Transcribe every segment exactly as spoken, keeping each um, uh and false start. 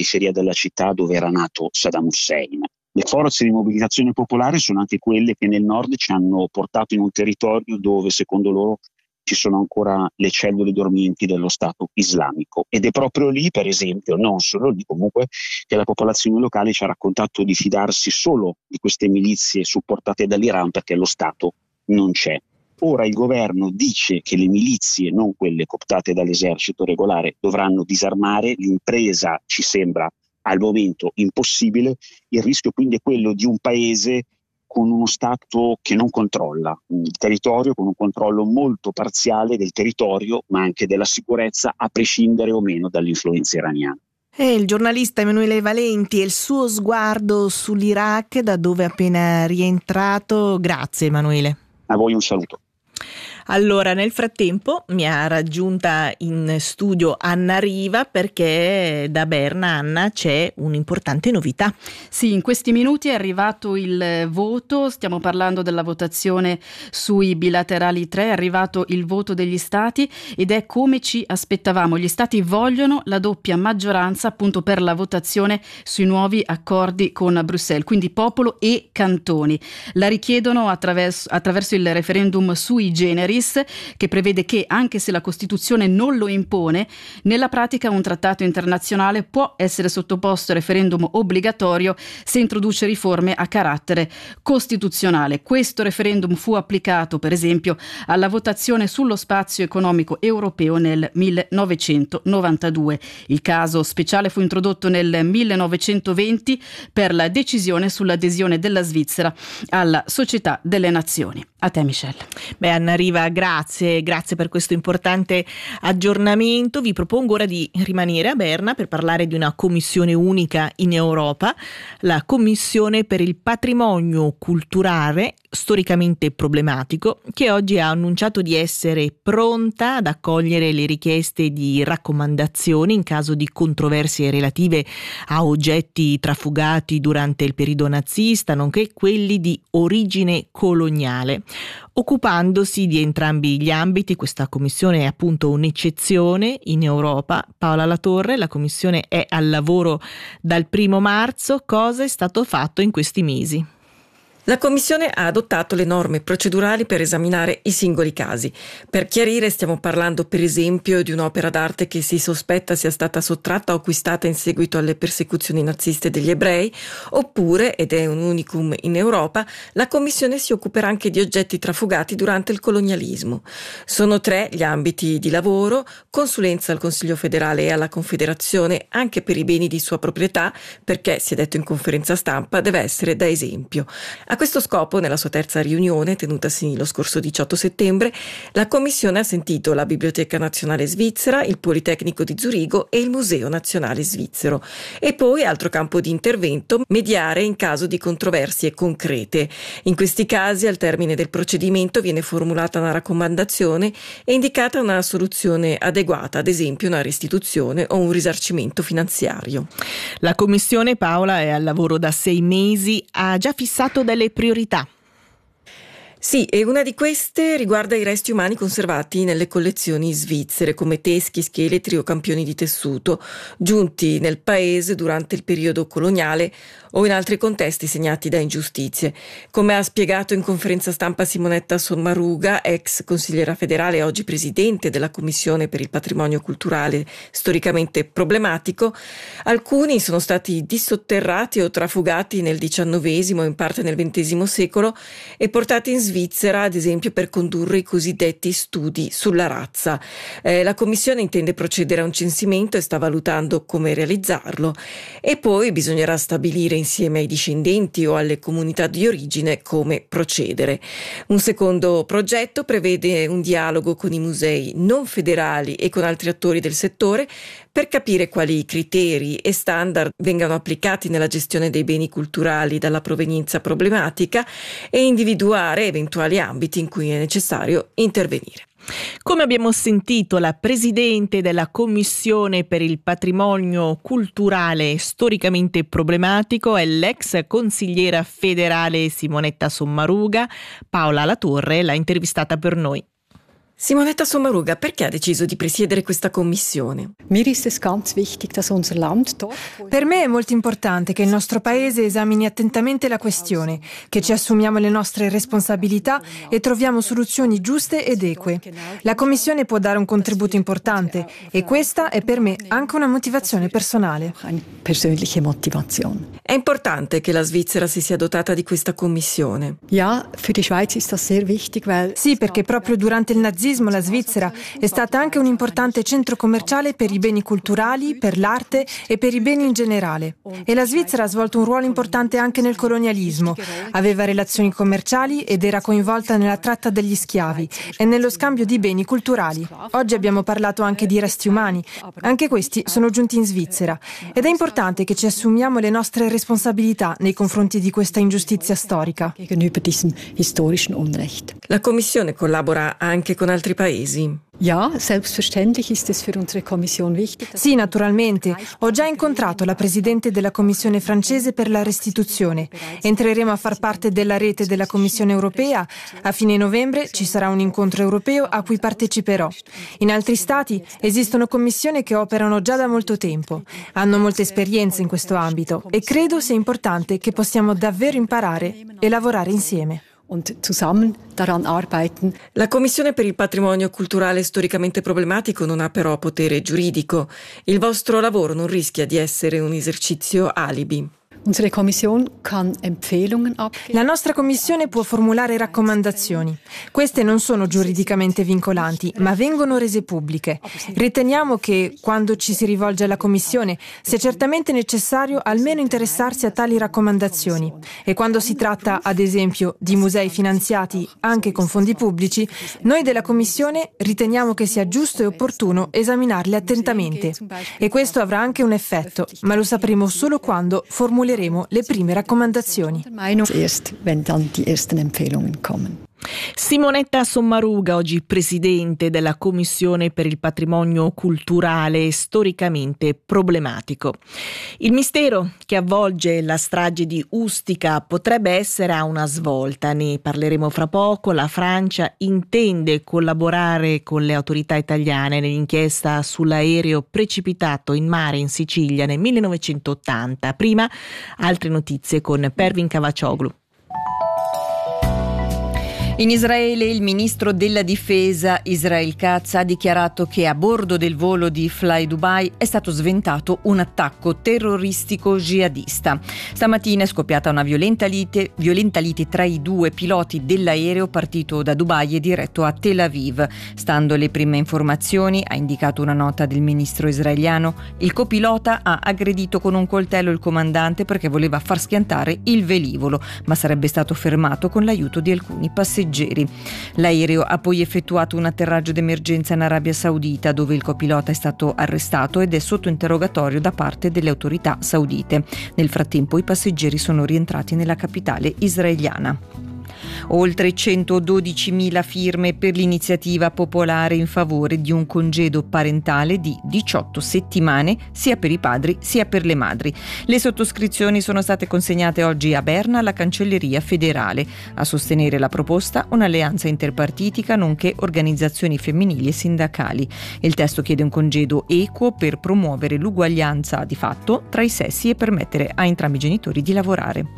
periferia della città dove era nato Saddam Hussein. Le forze di mobilitazione popolare sono anche quelle che nel nord ci hanno portato in un territorio dove, secondo loro, ci sono ancora le cellule dormienti dello Stato islamico, ed è proprio lì, per esempio, non solo lì comunque, che la popolazione locale ci ha raccontato di fidarsi solo di queste milizie supportate dall'Iran perché lo Stato non c'è. Ora il governo dice che le milizie, non quelle cooptate dall'esercito regolare, dovranno disarmare. L'impresa ci sembra al momento impossibile. Il rischio quindi è quello di un paese con uno Stato che non controlla il territorio, con un controllo molto parziale del territorio, ma anche della sicurezza, a prescindere o meno dall'influenza iraniana. E il giornalista Emanuele Valenti e il suo sguardo sull'Iraq, da dove è appena rientrato. Grazie Emanuele. A voi un saluto. Allora, nel frattempo mi ha raggiunta in studio Anna Riva, perché da Berna, Anna, c'è un'importante novità. Sì, in questi minuti è arrivato il voto, stiamo parlando della votazione sui bilaterali tre, è arrivato il voto degli stati ed è come ci aspettavamo. Gli stati vogliono la doppia maggioranza appunto per la votazione sui nuovi accordi con Bruxelles, quindi popolo e cantoni. La richiedono attraverso, attraverso il referendum sui generis, che prevede che, anche se la Costituzione non lo impone, nella pratica un trattato internazionale può essere sottoposto a referendum obbligatorio se introduce riforme a carattere costituzionale. Questo referendum fu applicato, per esempio, alla votazione sullo spazio economico europeo nel millenovecentonovantadue. Il caso speciale fu introdotto nel millenovecentoventi per la decisione sull'adesione della Svizzera alla Società delle Nazioni. A te, Michelle. Beh, Anna Riva, grazie, grazie per questo importante aggiornamento. Vi propongo ora di rimanere a Berna per parlare di una commissione unica in Europa, la Commissione per il patrimonio culturale storicamente problematico, che oggi ha annunciato di essere pronta ad accogliere le richieste di raccomandazioni in caso di controversie relative a oggetti trafugati durante il periodo nazista, nonché quelli di origine coloniale. Occupandosi di entrambi gli ambiti, questa commissione è appunto un'eccezione in Europa. Paola Latorre, la commissione è al lavoro dal primo marzo. Cosa è stato fatto in questi mesi? La Commissione ha adottato le norme procedurali per esaminare i singoli casi. Per chiarire, stiamo parlando per esempio di un'opera d'arte che si sospetta sia stata sottratta o acquistata in seguito alle persecuzioni naziste degli ebrei, oppure, ed è un unicum in Europa, la Commissione si occuperà anche di oggetti trafugati durante il colonialismo. Sono tre gli ambiti di lavoro: consulenza al Consiglio federale e alla Confederazione anche per i beni di sua proprietà, perché, si è detto in conferenza stampa, deve essere da esempio. A questo scopo, nella sua terza riunione, tenutasi lo scorso diciotto settembre, la Commissione ha sentito la Biblioteca Nazionale Svizzera, il Politecnico di Zurigo e il Museo Nazionale Svizzero. E poi, altro campo di intervento, mediare in caso di controversie concrete. In questi casi, al termine del procedimento, viene formulata una raccomandazione e indicata una soluzione adeguata, ad esempio una restituzione o un risarcimento finanziario. La Commissione, Paola, è al lavoro da sei mesi, ha già fissato delle priorità. Sì, e una di queste riguarda i resti umani conservati nelle collezioni svizzere, come teschi, scheletri o campioni di tessuto, giunti nel paese durante il periodo coloniale o in altri contesti segnati da ingiustizie. Come ha spiegato in conferenza stampa Simonetta Sommaruga, ex consigliera federale e oggi presidente della Commissione per il patrimonio culturale storicamente problematico, alcuni sono stati dissotterrati o trafugati nel diciannovesimo e in parte nel ventesimo secolo e portati in Svizzera, ad esempio, per condurre i cosiddetti studi sulla razza. Eh, la Commissione intende procedere a un censimento e sta valutando come realizzarlo, e poi bisognerà stabilire insieme ai discendenti o alle comunità di origine come procedere. Un secondo progetto prevede un dialogo con i musei non federali e con altri attori del settore per capire quali criteri e standard vengano applicati nella gestione dei beni culturali dalla provenienza problematica e individuare eventuali ambiti in cui è necessario intervenire. Come abbiamo sentito, la presidente della Commissione per il patrimonio culturale storicamente problematico è l'ex consigliera federale Simonetta Sommaruga. Paola Latorre l'ha intervistata per noi. Simonetta Sommaruga, perché ha deciso di presiedere questa commissione? Per me è molto importante che il nostro Paese esamini attentamente la questione, che ci assumiamo le nostre responsabilità e troviamo soluzioni giuste ed eque. La Commissione può dare un contributo importante e questa è per me anche una motivazione personale. È importante che la Svizzera si sia dotata di questa commissione. Sì, perché proprio durante il nazismo la Svizzera è stata anche un importante centro commerciale per i beni culturali, per l'arte e per i beni in generale. E la Svizzera ha svolto un ruolo importante anche nel colonialismo. Aveva relazioni commerciali ed era coinvolta nella tratta degli schiavi e nello scambio di beni culturali. Oggi abbiamo parlato anche di resti umani. Anche questi sono giunti in Svizzera. Ed è importante che ci assumiamo le nostre responsabilità nei confronti di questa ingiustizia storica. La Commissione collabora anche con altri paesi? Sì, naturalmente. Ho già incontrato la Presidente della Commissione francese per la restituzione. Entreremo a far parte della rete della Commissione europea. A fine novembre ci sarà un incontro europeo a cui parteciperò. In altri stati esistono commissioni che operano già da molto tempo. Hanno molte esperienze in questo ambito e credo sia importante che possiamo davvero imparare e lavorare insieme. La Commissione per il patrimonio culturale storicamente problematico non ha però potere giuridico. Il vostro lavoro non rischia di essere un esercizio alibi. La nostra commissione può formulare raccomandazioni. Queste non sono giuridicamente vincolanti, ma vengono rese pubbliche. Riteniamo che, quando ci si rivolge alla commissione, sia certamente necessario almeno interessarsi a tali raccomandazioni. E quando si tratta, ad esempio, di musei finanziati anche con fondi pubblici, noi della commissione riteniamo che sia giusto e opportuno esaminarle attentamente. E questo avrà anche un effetto, ma lo sapremo solo quando formuleremo le prime raccomandazioni. Simonetta Sommaruga, oggi presidente della Commissione per il patrimonio culturale storicamente problematico. Il mistero che avvolge la strage di Ustica potrebbe essere a una svolta, ne parleremo fra poco. La Francia intende collaborare con le autorità italiane nell'inchiesta sull'aereo precipitato in mare in Sicilia nel millenovecentottanta. Prima altre notizie con Pervin Cavaccioglu. In Israele il ministro della difesa Israel Katz ha dichiarato che a bordo del volo di Fly Dubai è stato sventato un attacco terroristico jihadista. Stamattina è scoppiata una violenta lite, violenta lite tra i due piloti dell'aereo partito da Dubai e diretto a Tel Aviv. Stando alle prime informazioni, ha indicato una nota del ministro israeliano, il copilota ha aggredito con un coltello il comandante perché voleva far schiantare il velivolo, ma sarebbe stato fermato con l'aiuto di alcuni passeggeri. L'aereo ha poi effettuato un atterraggio d'emergenza in Arabia Saudita, dove il copilota è stato arrestato ed è sotto interrogatorio da parte delle autorità saudite. Nel frattempo i passeggeri sono rientrati nella capitale israeliana. Oltre centododicimila firme per l'iniziativa popolare in favore di un congedo parentale di diciotto settimane sia per i padri sia per le madri. Le sottoscrizioni sono state consegnate oggi a Berna alla Cancelleria federale. A sostenere la proposta un'alleanza interpartitica nonché organizzazioni femminili e sindacali. Il testo chiede un congedo equo per promuovere l'uguaglianza di fatto tra i sessi e permettere a entrambi i genitori di lavorare.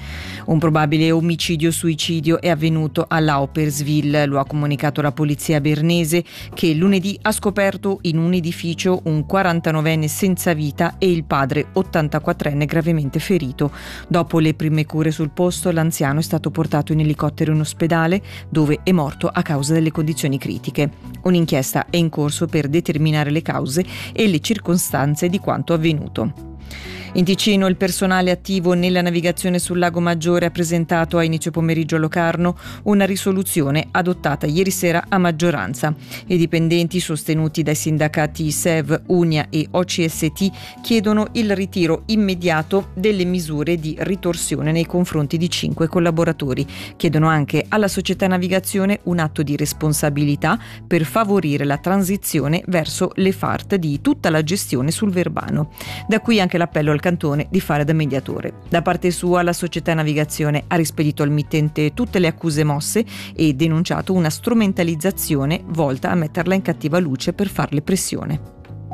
Un probabile omicidio-suicidio è avvenuto a Lauperswil, lo ha comunicato la polizia bernese, che lunedì ha scoperto in un edificio un quarantanovenne senza vita e il padre ottantaquattrenne gravemente ferito. Dopo le prime cure sul posto, l'anziano è stato portato in elicottero in ospedale, dove è morto a causa delle condizioni critiche. Un'inchiesta è in corso per determinare le cause e le circostanze di quanto avvenuto. In Ticino il personale attivo nella navigazione sul Lago Maggiore ha presentato a inizio pomeriggio a Locarno una risoluzione adottata ieri sera a maggioranza. I dipendenti sostenuti dai sindacati S E V, Unia e O C S T chiedono il ritiro immediato delle misure di ritorsione nei confronti di cinque collaboratori. Chiedono anche alla società navigazione un atto di responsabilità per favorire la transizione verso le F A R T di tutta la gestione sul Verbano. Da qui anche l'appello al il cantone di fare da mediatore. Da parte sua la società Navigazione ha rispedito al mittente tutte le accuse mosse e denunciato una strumentalizzazione volta a metterla in cattiva luce per farle pressione.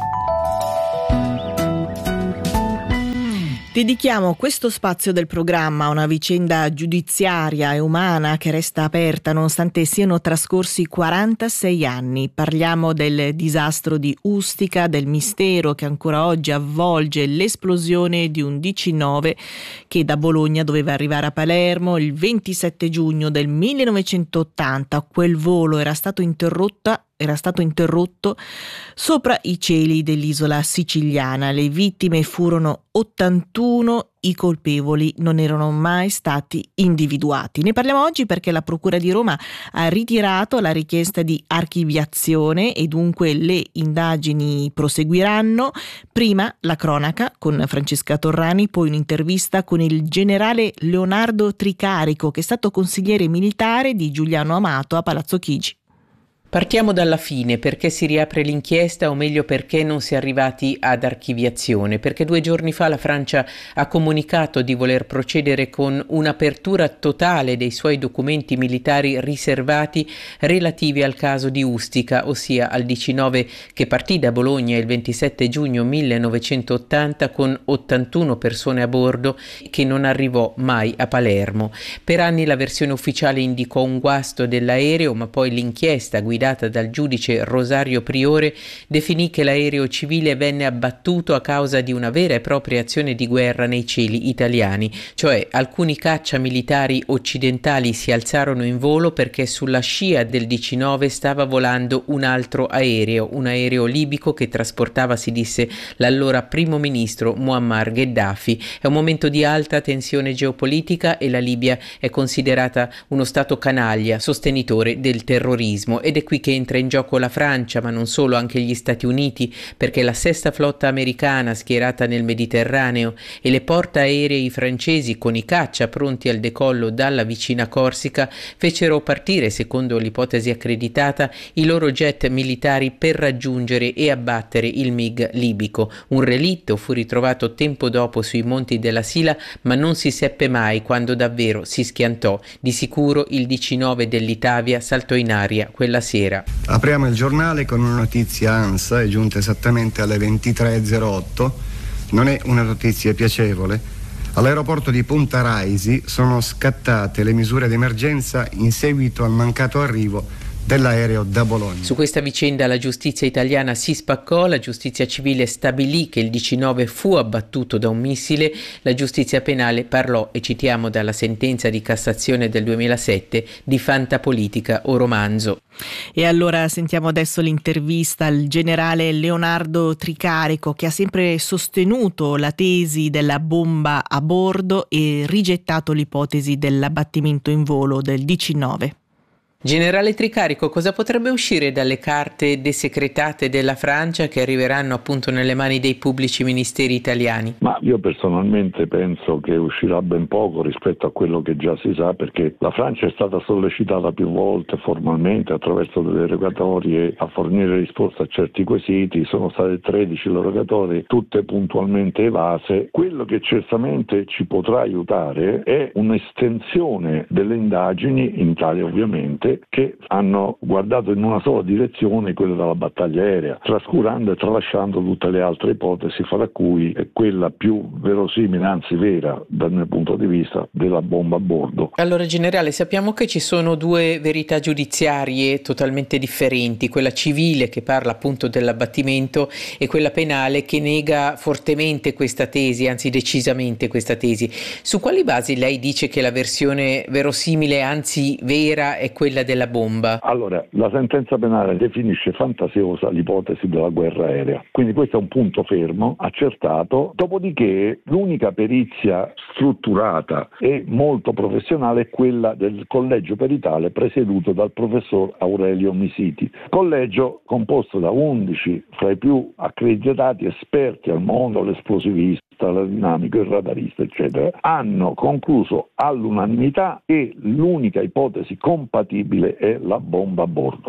Dedichiamo questo spazio del programma a una vicenda giudiziaria e umana che resta aperta nonostante siano trascorsi quarantasei anni. Parliamo del disastro di Ustica, del mistero che ancora oggi avvolge l'esplosione di un D C nove che da Bologna doveva arrivare a Palermo il ventisette giugno del millenovecentottanta. Quel volo era stato interrotto era stato interrotto sopra i cieli dell'isola siciliana. Le vittime furono ottantuno, i colpevoli non erano mai stati individuati. Ne parliamo oggi perché la Procura di Roma ha ritirato la richiesta di archiviazione e dunque le indagini proseguiranno. Prima la cronaca con Francesca Torrani, poi un'intervista con il generale Leonardo Tricarico, che è stato consigliere militare di Giuliano Amato a Palazzo Chigi. Partiamo dalla fine, perché si riapre l'inchiesta, o meglio perché non si è arrivati ad archiviazione, perché due giorni fa la Francia ha comunicato di voler procedere con un'apertura totale dei suoi documenti militari riservati relativi al caso di Ustica, ossia al D C nove che partì da Bologna il ventisette giugno millenovecentottanta con ottantuno persone a bordo, che non arrivò mai a Palermo. Per anni la versione ufficiale indicò un guasto dell'aereo, ma poi l'inchiesta guidata dal giudice Rosario Priore definì che l'aereo civile venne abbattuto a causa di una vera e propria azione di guerra nei cieli italiani, cioè alcuni caccia militari occidentali si alzarono in volo perché sulla scia del D C nove stava volando un altro aereo, un aereo libico che trasportava, si disse, l'allora primo ministro Muammar Gheddafi. È un momento di alta tensione geopolitica e la Libia è considerata uno stato canaglia, sostenitore del terrorismo, ed è qui che entra in gioco la Francia, ma non solo, anche gli Stati Uniti, perché la sesta flotta americana schierata nel Mediterraneo e le portaerei francesi con i caccia pronti al decollo dalla vicina Corsica fecero partire, secondo l'ipotesi accreditata, i loro jet militari per raggiungere e abbattere il MiG libico. Un relitto fu ritrovato tempo dopo sui monti della Sila, ma non si seppe mai quando davvero si schiantò. Di sicuro il D C nove dell'Itavia saltò in aria quella sera. Apriamo il giornale con una notizia ANSA, è giunta esattamente alle ventitré e zero otto, non è una notizia piacevole. All'aeroporto di Punta Raisi sono scattate le misure d'emergenza in seguito al mancato arrivo dell'aereo da Bologna. Su questa vicenda la giustizia italiana si spaccò, la giustizia civile stabilì che il D C nove fu abbattuto da un missile, la giustizia penale parlò, e citiamo dalla sentenza di Cassazione del duemilasette, di fantapolitica o romanzo. E allora sentiamo adesso l'intervista al generale Leonardo Tricarico, che ha sempre sostenuto la tesi della bomba a bordo e rigettato l'ipotesi dell'abbattimento in volo del D C nove. Generale Tricarico, cosa potrebbe uscire dalle carte desecretate della Francia che arriveranno appunto nelle mani dei pubblici ministeri italiani? Ma io personalmente penso che uscirà ben poco rispetto a quello che già si sa, perché la Francia è stata sollecitata più volte formalmente attraverso delle rogatorie a fornire risposte a certi quesiti. Sono state tredici le rogatorie, tutte puntualmente evase. Quello che certamente ci potrà aiutare è un'estensione delle indagini, in Italia ovviamente, che hanno guardato in una sola direzione, quella della battaglia aerea, trascurando e tralasciando tutte le altre ipotesi, fra cui è quella più verosimile, anzi vera dal mio punto di vista, della bomba a bordo. Allora generale, sappiamo che ci sono due verità giudiziarie totalmente differenti, quella civile che parla appunto dell'abbattimento e quella penale che nega fortemente questa tesi, anzi decisamente questa tesi. Su quali basi lei dice che la versione verosimile, anzi vera, è quella della bomba? Allora, la sentenza penale definisce fantasiosa l'ipotesi della guerra aerea, quindi questo è un punto fermo, accertato. Dopodiché l'unica perizia strutturata e molto professionale è quella del collegio peritale presieduto dal professor Aurelio Misiti, collegio composto da undici fra i più accreditati esperti al mondo, l'esplosivista, l'aerodinamico, il radarista, eccetera. Hanno concluso all'unanimità che l'unica ipotesi compatibile è la bomba a bordo.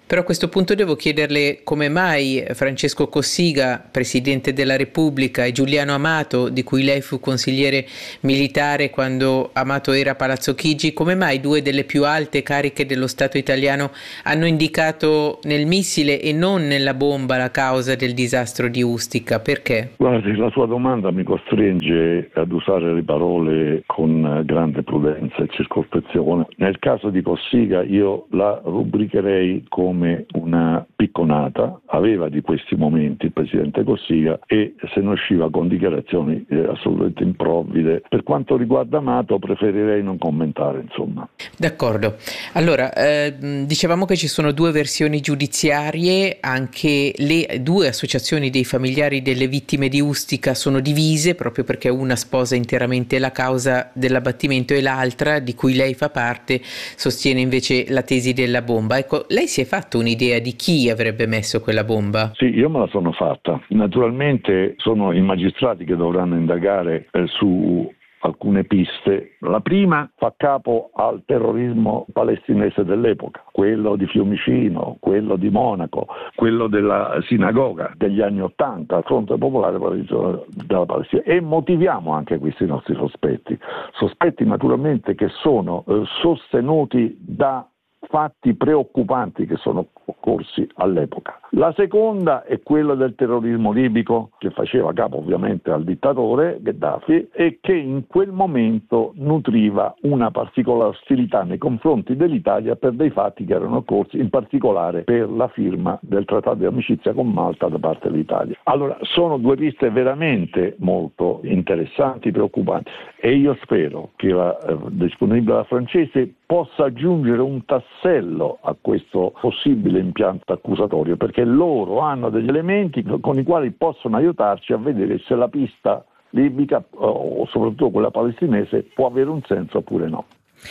Però a questo punto devo chiederle come mai Francesco Cossiga, Presidente della Repubblica, e Giuliano Amato, di cui lei fu consigliere militare quando Amato era a Palazzo Chigi, come mai due delle più alte cariche dello Stato italiano hanno indicato nel missile e non nella bomba la causa del disastro di Ustica? Perché? Guardi, la sua domanda mi costringe ad usare le parole con grande prudenza e circospezione. Nel caso di Cossiga io la rubricherei come una picconata, aveva di questi momenti il presidente Cossiga, e se ne usciva con dichiarazioni eh, assolutamente improvvide. Per quanto riguarda Amato preferirei non commentare, insomma. D'accordo. Allora, eh, dicevamo che ci sono due versioni giudiziarie, anche le due associazioni dei familiari delle vittime di Ustica sono divise proprio perché una sposa interamente la causa dell'abbattimento e l'altra, di cui lei fa parte, sostiene invece la tesi della bomba. Ecco, lei si è fatto un'idea di chi avrebbe messo quella bomba? Sì, io me la sono fatta. Naturalmente sono i magistrati che dovranno indagare eh, su alcune piste. La prima fa capo al terrorismo palestinese dell'epoca, quello di Fiumicino, quello di Monaco, quello della sinagoga degli anni Ottanta, al Fronte Popolare della Palestina. E motiviamo anche questi nostri sospetti. Sospetti naturalmente che sono eh, sostenuti da fatti preoccupanti che sono occorsi all'epoca. La seconda è quella del terrorismo libico, che faceva capo ovviamente al dittatore Gheddafi e che in quel momento nutriva una particolare ostilità nei confronti dell'Italia per dei fatti che erano occorsi, in particolare per la firma del trattato di amicizia con Malta da parte dell'Italia. Allora, sono due piste veramente molto interessanti, preoccupanti, e io spero che la eh, disponibilità francese possa aggiungere un tassello a questo possibile impianto accusatorio, perché loro hanno degli elementi con i quali possono aiutarci a vedere se la pista libica o soprattutto quella palestinese può avere un senso oppure no.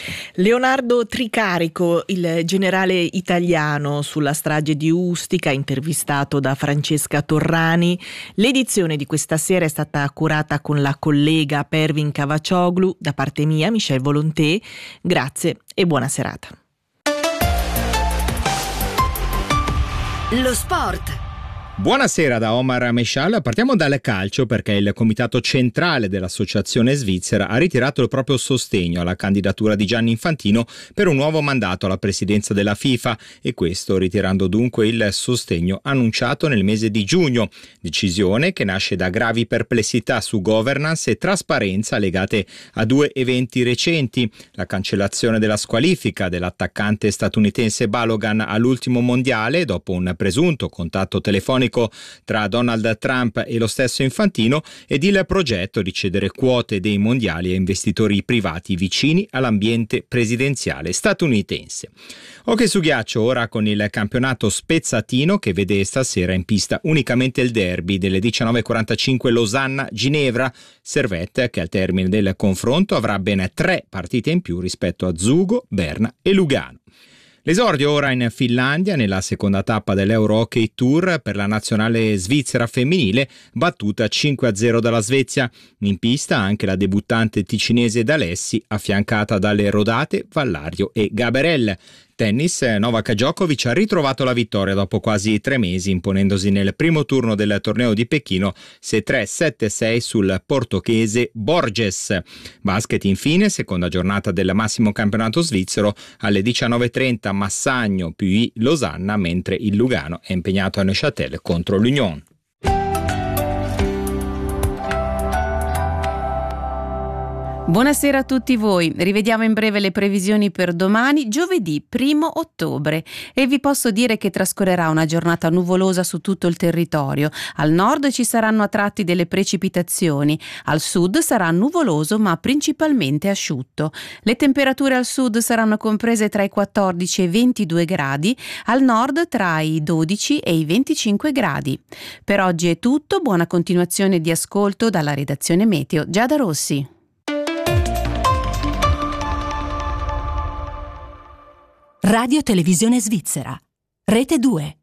Leonardo Tricarico, il generale italiano sulla strage di Ustica, intervistato da Francesca Torrani. L'edizione di questa sera è stata curata con la collega Pervin Cavacioglu. Da parte mia, Michel Volonté, grazie e buona serata. Lo sport. Buonasera da Omar Meshal, partiamo dal calcio perché il comitato centrale dell'associazione svizzera ha ritirato il proprio sostegno alla candidatura di Gianni Infantino per un nuovo mandato alla presidenza della FIFA, e questo ritirando dunque il sostegno annunciato nel mese di giugno, decisione che nasce da gravi perplessità su governance e trasparenza legate a due eventi recenti: la cancellazione della squalifica dell'attaccante statunitense Balogan all'ultimo mondiale dopo un presunto contatto telefonico tra Donald Trump e lo stesso Infantino, ed il progetto di cedere quote dei mondiali a investitori privati vicini all'ambiente presidenziale statunitense. Hockey su ghiaccio ora con il campionato spezzatino che vede stasera in pista unicamente il derby delle diciannove e quarantacinque Losanna-Ginevra. Servette che al termine del confronto avrà ben tre partite in più rispetto a Zugo, Berna e Lugano. L'esordio ora in Finlandia nella seconda tappa dell'Euro Hockey Tour per la nazionale svizzera femminile, battuta cinque a zero dalla Svezia. In pista anche la debuttante ticinese D'Alessi, affiancata dalle rodate Vallario e Gaberel. Tennis, Novak Djokovic ha ritrovato la vittoria dopo quasi tre mesi, imponendosi nel primo turno del torneo di Pechino sei tre sette sei sul portoghese Borges. Basket infine, seconda giornata del massimo campionato svizzero, alle diciannove e trenta Massagno P U I Losanna, mentre il Lugano è impegnato a Neuchâtel contro l'Union. Buonasera a tutti voi, rivediamo in breve le previsioni per domani, giovedì primo ottobre, e vi posso dire che trascorrerà una giornata nuvolosa su tutto il territorio. Al nord ci saranno a tratti delle precipitazioni, al sud sarà nuvoloso ma principalmente asciutto. Le temperature al sud saranno comprese tra i quattordici e i ventidue gradi, al nord tra i dodici e i venticinque gradi. Per oggi è tutto, buona continuazione di ascolto dalla redazione Meteo. Giada Rossi. Radio Televisione Svizzera, Rete due.